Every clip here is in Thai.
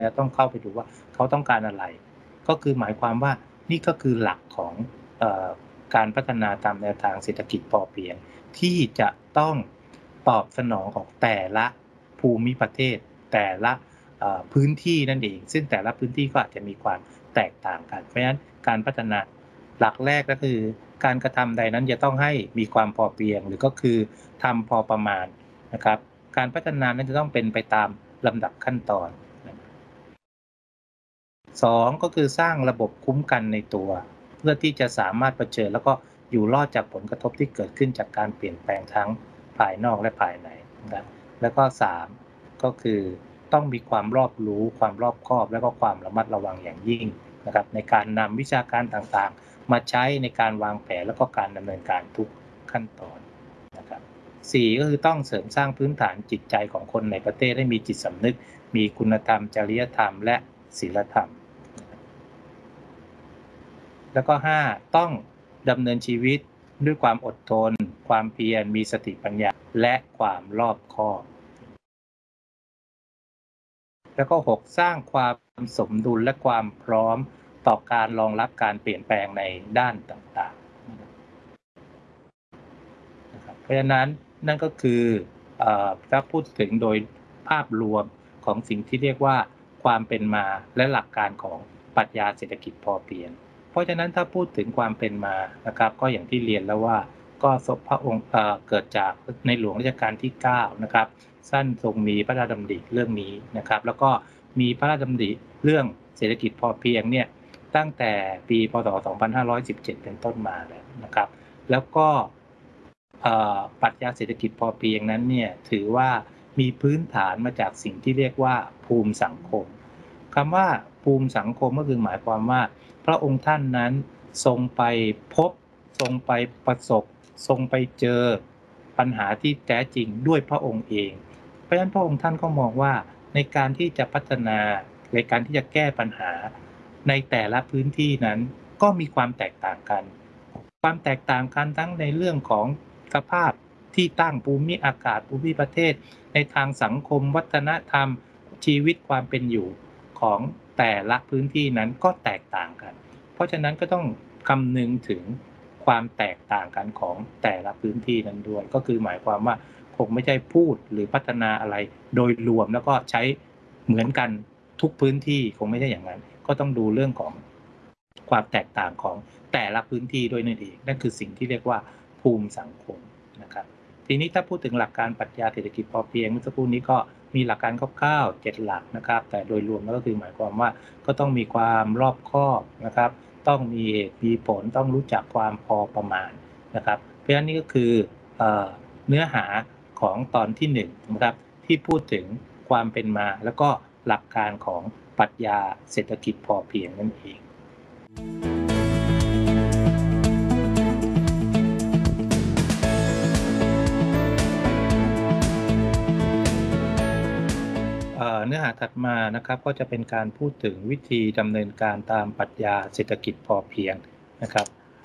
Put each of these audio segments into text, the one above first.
ต้องเข้าไปดูว่าเขาต้องการอะไรก็คือหมายความว่านี่ก็คือหลักของการพัฒนาตามแนวทางเศรษฐกิจพอเพียงที่จะต้องตอบสนองของแต่ละภูมิประเทศแต่ละพื้นที่นั่นเองซึ่งแต่ละพื้นที่ก็อาจจะมีความแตกต่างกันเพราะฉะนั้นการพัฒนาหลักแรกก็คือการกระทำใดนั้นจะต้องให้มีความพอเพียงหรือก็คือทำพอประมาณนะครับการพัฒนานั้นจะต้องเป็นไปตามลำดับขั้นตอน2ก็คือสร้างระบบคุ้มกันในตัวเพื่อที่จะสามารถเผชิญแล้วก็อยู่รอดจากผลกระทบที่เกิดขึ้นจากการเปลี่ยนแปลงทั้งภายนอกและภายในนะครับแล้วก็3ก็คือต้องมีความรอบรู้ความรอบคอบและก็ความระมัดระวังอย่างยิ่งนะครับในการนำวิชาการต่างๆมาใช้ในการวางแผนแล้วก็การดำเนินการทุกขั้นตอนนะครับ4ก็คือต้องเสริมสร้างพื้นฐานจิตใจของคนในประเทศให้มีจิตสำนึกมีคุณธรรมจริยธรรมและศีลธรรมแล้วก็5ต้องดำเนินชีวิตด้วยความอดทนความเพียรมีสติปัญญาและความรอบคอบแล้วก็6สร้างความสมดุลและความพร้อมต่อการรองรับการเปลี่ยนแปลงในด้านต่างๆนะครับเพราะฉะนั้นนั่นก็คือถ้าพูดถึงโดยภาพรวมของสิ่งที่เรียกว่าความเป็นมาและหลักการของปรัชญาเศรษฐกิจพอเพียงเพราะฉะนั้นถ้าพูดถึงความเป็นมานะครับก็อย่างที่เรียนแล้วว่าก็พระองค์เกิดจากในหลวงรัชกาลที่9นะครับท่านทรงมีพระราชดำริเรื่องนี้นะครับแล้วก็มีพระราชดำริเรื่องเศรษฐกิจพอเพียงเนี่ยตั้งแต่ปีพศ2517เป็นต้นมาแล้วนะครับแล้วก็ปรัชญาเศรษฐกิจพอเพียงนั้นเนี่ยถือว่ามีพื้นฐานมาจากสิ่งที่เรียกว่าภูมิสังคมคำว่าภูมิสังคมก็คือหมายความว่าพระองค์ท่านนั้นทรงไปพบทรงไปประสบทรงไปเจอปัญหาที่แท้จริงด้วยพระองค์เองเพราะฉะนั้นพระองค์ท่านก็มองว่าในการที่จะพัฒนาในการที่จะแก้ปัญหาในแต่ละพื้นที่นั้นก็มีความแตกต่างกันความแตกต่างกันทั้งในเรื่องของสภาพที่ตั้งภูมิอากาศภูมิประเทศในทางสังคมวัฒนธรรมชีวิตความเป็นอยู่ของแต่ละพื้นที่นั้นก็แตกต่างกันเพราะฉะนั้นก็ต้องคำนึงถึงความแตกต่างกันของแต่ละพื้นที่นั้นด้วยก็คือหมายความว่าคงไม่ใช่พูดหรือพัฒนาอะไรโดยรวมแล้วก็ใช้เหมือนกันทุกพื้นที่คงไม่ใช่อย่างนั้นก็ต้องดูเรื่องของความแตกต่างของแต่ละพื้นที่ด้วยนั่นเองนั่นคือสิ่งที่เรียกว่าภูมิสังคมนะครับทีนี้ถ้าพูดถึงหลักการปรัชญาเศรษฐกิจพอเพียงเมื่อสักครู่นี้ก็มีหลักการคร่าวๆ7หลักนะครับแต่โดยรวมแล้วก็คือหมายความว่าก็ต้องมีความรอบคอบนะครับต้องมีเหตุมีผลต้องรู้จักความพอประมาณนะครับเพราะฉะนั้นนี่ก็คือเนื้อหาของตอนที่1นะครับที่พูดถึงความเป็นมาแล้วก็หลักการของปรัชญาเศรษฐกิจพอเพียงนั่นเองเนื้อหาถัดมานะครับก็จะเป็นการพูดถึงวิธีดำเนินการตามปรัชญาเศรษฐกิจพอเพียงนะครับ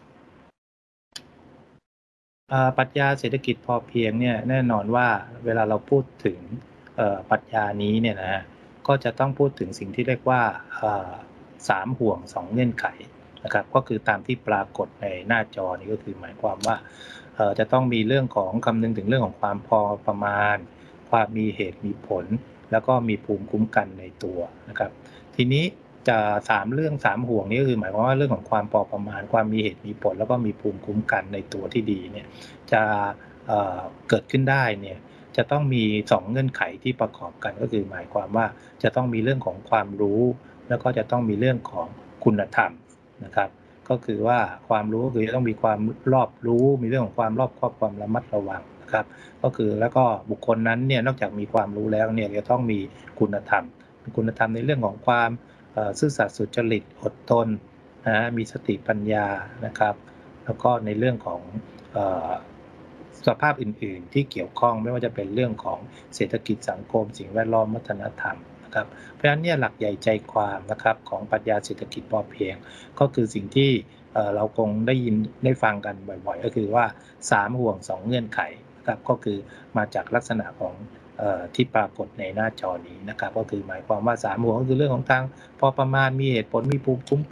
ปรัชญาเศรษฐกิจพอเพียงเนี่ยแน่นอนว่าเวลาเราพูดถึงปรัชญานี้เนี่ยนะก็จะต้องพูดถึงสิ่งที่เรียกว่า3ห่วง2เงื่อนไขนะครับก็คือตามที่ปรากฏในหน้าจอนี้ก็คือหมายความว่าจะต้องมีเรื่องของคำนึงถึงเรื่องของความพอประมาณความมีเหตุมีผลแล้วก็มีภูมิคุ้มกันในตัวนะครับทีนี้จะ3ห่วงนี้ก็คือหมายความว่าเรื่องของความพอประมาณความมีเหตุมีผลแล้วก็มีภูมิคุ้มกันในตัวที่ดีเนี่ยจะเกิดขึ้นได้เนี่ยจะต้องมี2เงื่อนไขที่ประกอบกันก็คือหมายความว่าจะต้องมีเรื่องของความรู้แล้วก็จะต้องมีเรื่องของคุณธรรมนะครับก็คือว่าความรู้ก็คือจะต้องมีความรอบรู้มีเรื่องของความรอบคอบความระมัดระวังนะครับก็คือแล้วก็บุคคลนั้นเนี่ยนอกจากมีความรู้แล้วเนี่ยจะต้องมีคุณธรรมในเรื่องของความซื่อสัตย์สุจริตอดทนนะมีสติปัญญานะครับแล้วก็ในเรื่องของสภาพอื่นๆที่เกี่ยวข้องไม่ว่าจะเป็นเรื่องของเศรษฐกิจสังคมสิ่งแวดล้อมวัฒนธรรมนะครับเพราะฉะนั้นเนี่ยหลักใหญ่ใจความนะครับของปรัชญาเศรษฐกิจพอเพียงก็คือสิ่งที่เราคงได้ยินได้ฟังกันบ่อยๆก็คือว่า3ห่วง2เงื่อนไขนะครับก็คือมาจากลักษณะของที่ปรากฏในหน้าจอนี้นะครับก็คือหมายความว่า3 หัวก็คือเรื่องของทางพอประมาณมีเหตุผลมีภูมิคุ้ม